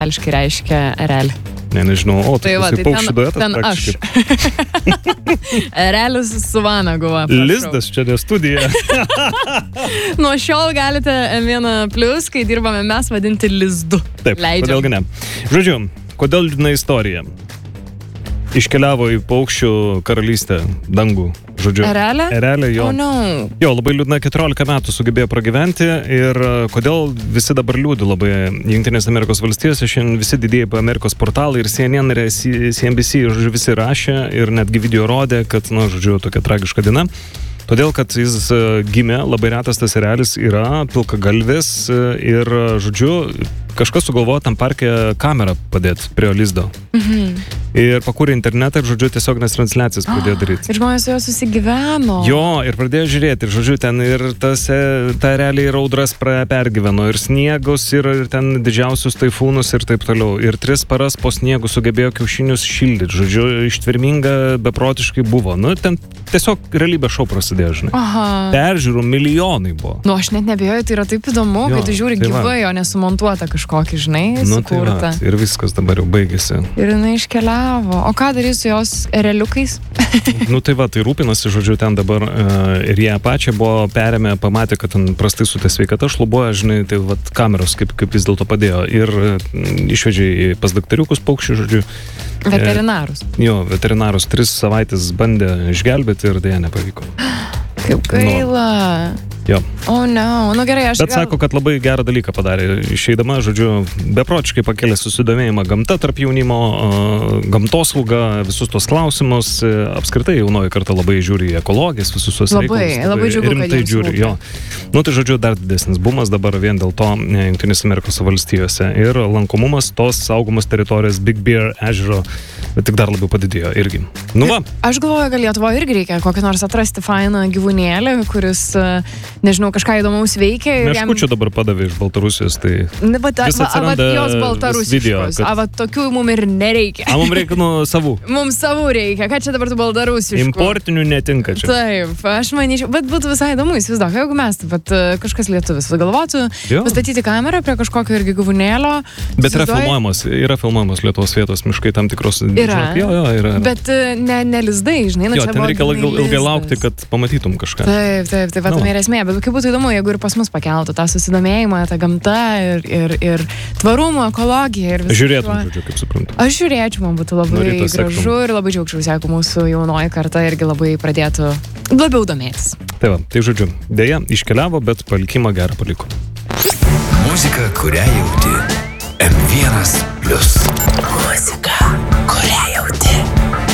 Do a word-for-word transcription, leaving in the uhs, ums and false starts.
Aiškiai reiškia erelį. Ne, nežinau, o tai va, tai paukščių duetas ten aš. Erelis su vanagu. Lizdas čia ne studija. Nuo šiol galite M vieną plus, kai dirbame mes, vadinti lizdu. Taip, leidžiam. Kodėlgi ne. Žodžiu, kodėl liūdna istorija? Iškeliavo į paukščių karalystę, dangų, žodžiu. Erelė? Erelė, jo. Oh, no. Jo, labai liūdna, keturiolika metų sugebėjo pragyventi ir kodėl visi dabar liūdi labai Jungtinės Amerikos valstijose, šiandien visi didieji Amerikos portalai ir C N N ir C N B C, žodžiu, visi rašė ir netgi video rodė, kad, na, žodžiu, tokia tragiška diena. Todėl, kad jis gimė, labai retas tas erelis yra, pilkagalvis ir, žodžiu, kažkas sugalvojo tam parke kamerą padėti prie lizdo. Mhm. Ir pakūrė internetą ir, žodžiu, tiesioginės transliacijas pradėjo daryti. Ir žmonės su juo susigyveno. Jo, ir pradėjo žiūrėti, ir, žodžiu, ten ir tas, ta realiai ir audras pergyveno, ir sniegus, ir, ir ten didžiausius taifūnus ir taip toliau. Ir tris paras po sniegu sugebėjo kiaušinius šildyti, žodžiu, ištverminga, beprotiškai buvo. Nu, ten tiesiog realybės šou prasidėjo, žinai. Aha. Peržiūrų milijonai buvo. Nu, aš net nebijoju, tai yra taip įdomu, jo, kai tu žiūri tai gyvai, o nesumontuota kažkokį, žinai, nu, sukurta. Tai ir viskas dabar jau baigėsi. Ir jinai iškeliavo. O ką darys su jos ereliukais? Nu tai va, tai rūpinasi, žodžiu, ten dabar uh, ir jie pačią buvo perėmę, pamatė, kad ten prastai su ta sveikata šlubuoja, žinai, tai va, kameros kaip, kaip vis dėlto padėjo. Ir uh, išvežė pas daktariukus paukščių, žodžiu. Veterinarus. E, jo, veterinarus tris savaitės bandė išgelbėti ir dėja nepavyko. Kaip gaila. Nu, jo. O, oh, ne, no. Nu gerai, aš Bet gal... sako, kad labai gerą dalyką padarė. Išeidama, žodžiu, beprotiškai pakėlė susidomėjimą gamta tarp jaunimo, gamtosauga, visus tos klausimus. Apskritai jaunoji karta labai žiūri į ekologijas, visus tos labai, reikalus. Labai, labai džiugu, rimtai žiūri, jo. Nu tai, žodžiu, dar didesnis bumas dabar vien dėl to Jungtinės Amerikos valstijose. Ir lankomumas tos saugomos teritorijos Big Bear ežero tik dar labiau padidėjo irgi. Nu va. Aš galvoju, gal Lietuvoje irgi reikia kokį nors atrasti fainą gyvūnėlį, kuris, nežinau, kažką įdomaus veikia. Meškučių jam... dabar padavė iš Baltarusijos, tai ne, bet, vis atsiranda a, jos baltarusiškos. Video, kad... A, va, tokių mums ir nereikia. A, mums reikia, nu, savų. Mums savų reikia. Ką čia dabar tų baltarusiškų? Importinių netinka čia. Taip, aš manyčiau, bet būtų visai įdomu, įsivaizduok, jeigu mes, bet kažkas lietuvis galvotų, jo. Pastatyti kamerą prie kažkokio irgi gyvūnėlio. Bet yra filmuojamos, yra filmuojamos Lietuvos vietos miškai tam tikros. Yra. Jo, jo, yra. Bet ne, ne lizdai, žinai, jo, ten reikia ilgai laukti, kad pamatytum kažką. Taip, taip, taip, no. tai yra esmė, bet kaip būtų įdomu, jeigu ir pas mus pakeltų tą susidomėjimą, tą gamtą ir, ir, ir tvarumą, ekologiją ir visą. Žiūrėtum, žodžiu, kaip suprantu. Aš žiūrėčiau, man būtų labai Norėtų gražu sektum. Ir labai džiaugčiausi, jeigu mūsų jaunoji karta irgi labai pradėtų labiau domėtis. Tai va, tai žodžiu, dėja, iškeliavo, bet palikimą gerą paliko. Muzika, kurią jauti. M vienas